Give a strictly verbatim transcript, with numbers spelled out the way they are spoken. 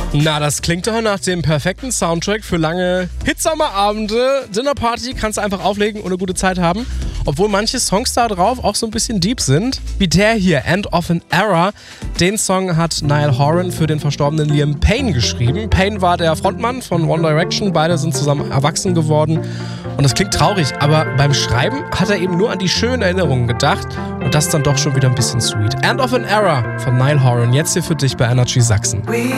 Na, das klingt doch nach dem perfekten Soundtrack für lange Hitsommerabende. Dinnerparty kannst du einfach auflegen und eine gute Zeit haben. Obwohl manche Songs da drauf auch so ein bisschen deep sind. Wie der hier, End of an Era. Den Song hat Niall Horan für den verstorbenen Liam Payne geschrieben. Payne war der Frontmann von One Direction. Beide sind zusammen erwachsen geworden. Und das klingt traurig, aber beim Schreiben hat er eben nur an die schönen Erinnerungen gedacht. Und das dann doch schon wieder ein bisschen sweet. End of an Era von Niall Horan. Jetzt hier für dich bei Energy Sachsen.